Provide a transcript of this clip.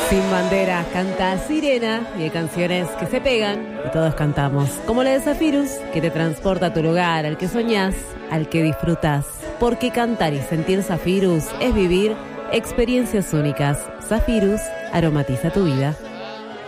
Sin banderas canta Sirena y hay canciones que se pegan y todos cantamos. Como la de Zafirus, que te transporta a tu lugar, al que soñás, al que disfrutás. Porque cantar y sentir Zafirus es vivir experiencias únicas. Zafirus aromatiza tu vida.